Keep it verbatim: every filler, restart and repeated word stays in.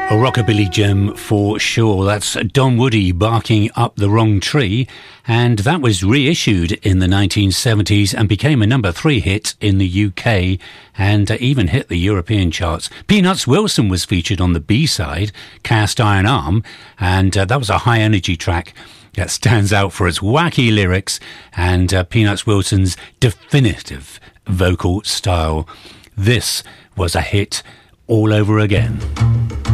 A rockabilly gem for sure. That's Don Woody, Barking Up the Wrong Tree, and that was reissued in the nineteen seventies and became a number three hit in the U K and uh, even hit the European charts. Peanuts Wilson was featured on the B-side, Cast Iron Arm, and uh, that was a high-energy track that stands out for its wacky lyrics and uh, Peanuts Wilson's definitive vocal style. This was a hit all over again.